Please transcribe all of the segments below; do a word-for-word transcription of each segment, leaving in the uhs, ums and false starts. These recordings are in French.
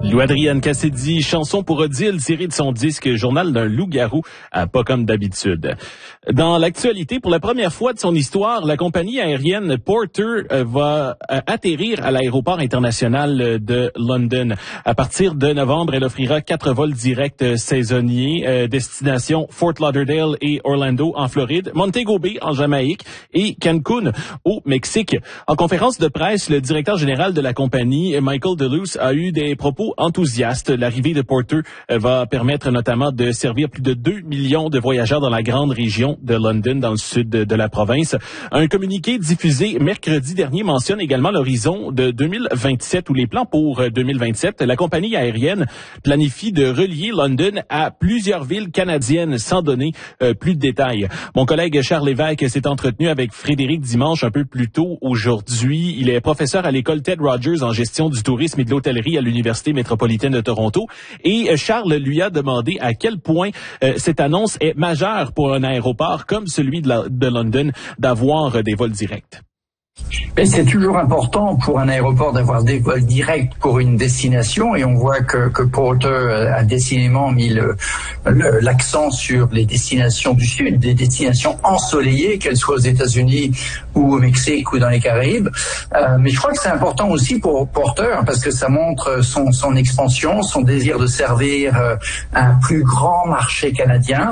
Lou Adrienne Cassidy, chanson pour Odile, tirée de son disque Journal d'un loup-garou, à pas comme d'habitude. Dans l'actualité, pour la première fois de son histoire, la compagnie aérienne Porter va atterrir à l'aéroport international de London. À partir de novembre, elle offrira quatre vols directs saisonniers, euh, destination Fort Lauderdale et Orlando en Floride, Montego Bay en Jamaïque et Cancun au Mexique. En conférence de presse, le directeur général de la compagnie, Michael Deleuze, a eu des propos enthousiastes. L'arrivée de Porter va permettre notamment de servir plus de deux millions de voyageurs dans la grande région de London, dans le sud de la province. Un communiqué diffusé mercredi dernier mentionne également l'horizon de deux mille vingt-sept ou les plans pour deux mille vingt-sept. La compagnie aérienne planifie de relier London à plusieurs villes canadiennes sans donner euh, plus de détails. Mon collègue Charles Lévesque s'est entretenu avec Frédéric Dimanche un peu plus tôt aujourd'hui. Il est professeur à l'école Ted Rogers en gestion du tourisme et de l'hôtellerie à l'Université métropolitaine de Toronto. Et Charles lui a demandé à quel point euh, cette annonce est majeure pour un aéroport comme celui de, la, de London d'avoir des vols directs. Mais c'est toujours important pour un aéroport d'avoir des vols directs pour une destination, et on voit que, que Porter a décidément mis le, le, l'accent sur les destinations du Sud, des destinations ensoleillées, qu'elles soient aux États-Unis ou au Mexique ou dans les Caraïbes. Euh, mais je crois que c'est important aussi pour Porter parce que ça montre son, son expansion, son désir de servir euh, un plus grand marché canadien.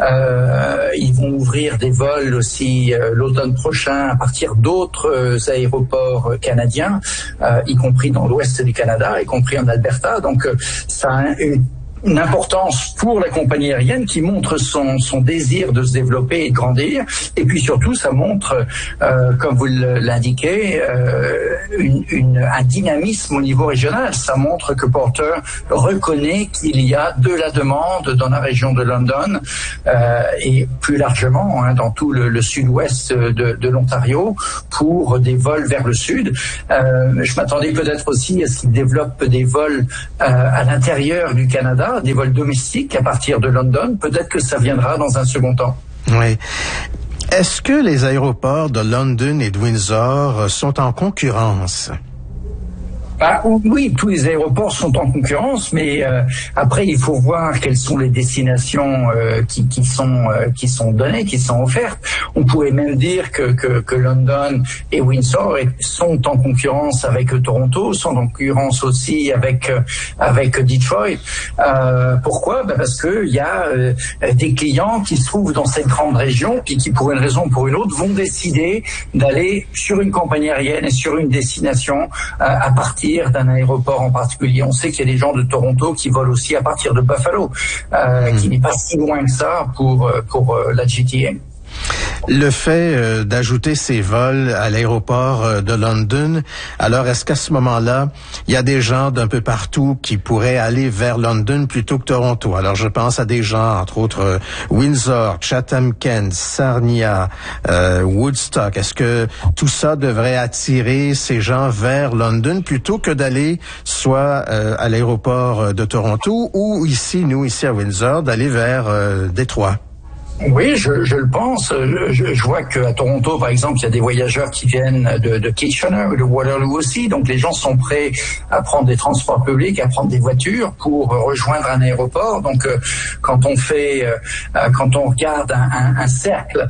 Euh, ils vont ouvrir des vols aussi euh, l'automne prochain à partir d'autres aéroports canadiens, euh, y compris dans l'ouest du Canada, y compris en Alberta. Donc, euh, ça a une une importance pour la compagnie aérienne qui montre son, son désir de se développer et de grandir. Et puis surtout, ça montre, euh, comme vous l'indiquez, euh, une, une, un dynamisme au niveau régional. Ça montre que Porter reconnaît qu'il y a de la demande dans la région de London euh, et plus largement hein, dans tout le, le sud-ouest de, de l'Ontario pour des vols vers le sud. Euh, je m'attendais peut-être aussi à ce qu'il développe des vols euh, à l'intérieur du Canada, des vols domestiques à partir de London. Peut-être que ça viendra dans un second temps. Oui. Est-ce que les aéroports de London et de Windsor sont en concurrence? Bah, oui, tous les aéroports sont en concurrence, mais euh, après il faut voir quelles sont les destinations euh, qui, qui sont euh, qui sont données, qui sont offertes. On pourrait même dire que que, que London et Windsor sont en concurrence avec Toronto, sont en concurrence aussi avec euh, avec Detroit. Euh, pourquoi ? Bah parce que il y a euh, des clients qui se trouvent dans cette grande région, puis qui pour une raison ou pour une autre vont décider d'aller sur une compagnie aérienne et sur une destination euh, à partir d'un aéroport en particulier. On sait qu'il y a des gens de Toronto qui volent aussi à partir de Buffalo, euh, mmh. qui n'est pas si loin que ça pour pour la G T A. Le fait euh, d'ajouter ces vols à l'aéroport euh, de London, alors est-ce qu'à ce moment-là, il y a des gens d'un peu partout qui pourraient aller vers London plutôt que Toronto? Alors je pense à des gens, entre autres, euh, Windsor, Chatham-Kent, Sarnia, euh, Woodstock. Est-ce que tout ça devrait attirer ces gens vers London plutôt que d'aller soit euh, à l'aéroport de Toronto ou ici, nous, ici à Windsor, d'aller vers euh, Détroit? Oui, je, je le pense. Je, je vois qu'à Toronto, par exemple, il y a des voyageurs qui viennent de, de Kitchener ou de Waterloo aussi. Donc, les gens sont prêts à prendre des transports publics, à prendre des voitures pour rejoindre un aéroport. Donc, euh, quand on fait, euh, quand on regarde un, un, un cercle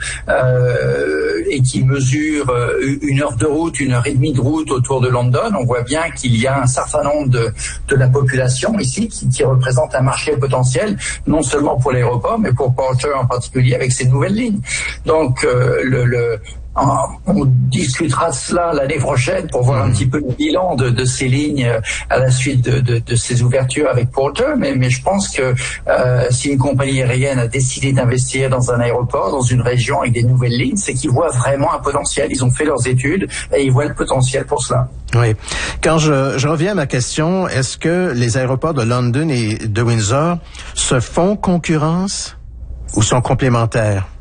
euh, et qui mesure une heure de route, une heure et demie de route autour de London, on voit bien qu'il y a un certain nombre de, de la population ici qui, qui représente un marché potentiel, non seulement pour l'aéroport, mais pour Porter en particulier, avec ces nouvelles lignes. Donc, euh, le, le, on discutera de cela l'année prochaine pour voir un petit peu le bilan de, de ces lignes à la suite de, de, de ces ouvertures avec Porter. Mais, mais je pense que euh, si une compagnie aérienne a décidé d'investir dans un aéroport, dans une région avec des nouvelles lignes, c'est qu'ils voient vraiment un potentiel. Ils ont fait leurs études et ils voient le potentiel pour cela. Oui. Quand je, je reviens à ma question, est-ce que les aéroports de London et de Windsor se font concurrence ou sont complémentaires?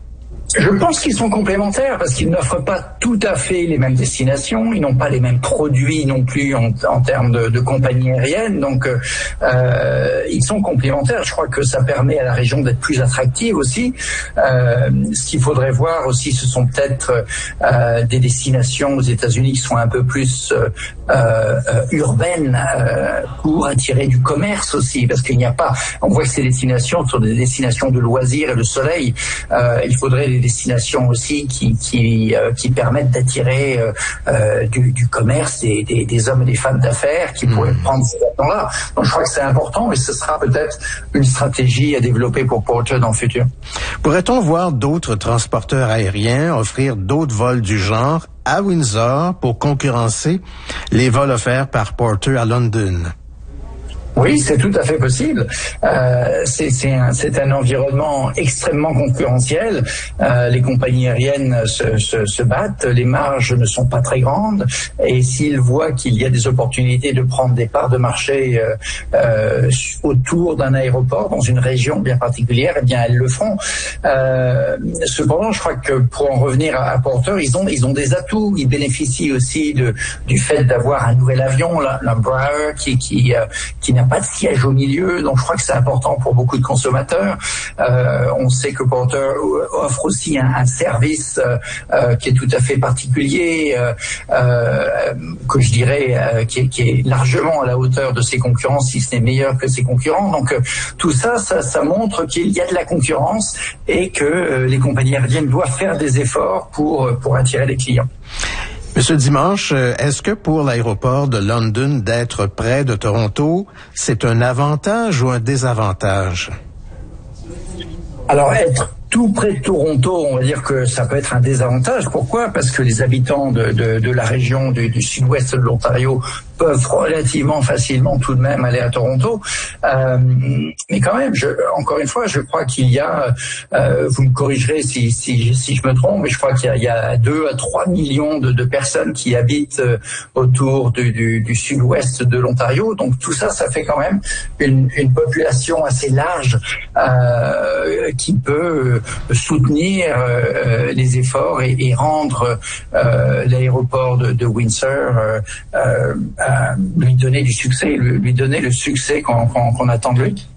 Je pense qu'ils sont complémentaires parce qu'ils n'offrent pas tout à fait les mêmes destinations, ils n'ont pas les mêmes produits non plus en, en termes de, de compagnie aérienne, donc euh, ils sont complémentaires. Je crois que ça permet à la région d'être plus attractive aussi. Euh, ce qu'il faudrait voir aussi, ce sont peut-être euh, des destinations aux États-Unis qui sont un peu plus euh, euh, urbaines euh, pour attirer du commerce aussi, parce qu'il n'y a pas, on voit que ces destinations sont des destinations de loisirs et de soleil. Euh, il faudrait des destinations aussi qui qui euh, qui permettent d'attirer euh, euh, du, du commerce et des, des hommes et des femmes d'affaires qui mmh. pourraient prendre ces avions-là. Donc je crois que c'est important et ce sera peut-être une stratégie à développer pour Porter dans le futur. Pourrait-on voir d'autres transporteurs aériens offrir d'autres vols du genre à Windsor pour concurrencer les vols offerts par Porter à London? Oui, c'est tout à fait possible. Euh, c'est, c'est, un, c'est un environnement extrêmement concurrentiel. Euh, les compagnies aériennes se, se, se battent, les marges ne sont pas très grandes, et s'ils voient qu'il y a des opportunités de prendre des parts de marché euh, euh, autour d'un aéroport, dans une région bien particulière, eh bien elles le feront. Euh, cependant, je crois que pour en revenir à, à Porter, ils ont, ils ont des atouts. Ils bénéficient aussi de, du fait d'avoir un nouvel avion, l'Embraer, qui, qui, euh, qui n'a pas de siège au milieu, donc je crois que c'est important pour beaucoup de consommateurs. Euh, on sait que Porter offre aussi un, un service euh, euh, qui est tout à fait particulier, euh, euh, que je dirais euh, qui, est, qui est largement à la hauteur de ses concurrents, si ce n'est meilleur que ses concurrents. Donc euh, tout ça, ça, ça montre qu'il y a de la concurrence et que euh, les compagnies aériennes doivent faire des efforts pour pour attirer les clients. Monsieur Dimanche, est-ce que pour l'aéroport de London d'être près de Toronto, c'est un avantage ou un désavantage? Alors, être tout près de Toronto, on va dire que ça peut être un désavantage. Pourquoi? Parce que les habitants de, de, de la région du, du sud-ouest de l'Ontario peuvent relativement facilement tout de même aller à Toronto. Euh, mais quand même, je, encore une fois, je crois qu'il y a, euh, vous me corrigerez si, si, si je me trompe, mais je crois qu'il y a, il y a deux à trois millions de, de personnes qui habitent euh, autour du, du, du sud-ouest de l'Ontario. Donc tout ça, ça fait quand même une, une population assez large euh, qui peut soutenir euh, les efforts et, et rendre euh, l'aéroport de, de Windsor euh, euh, lui donner du succès, lui, lui donner le succès qu'on, qu'on, qu'on attend de lui.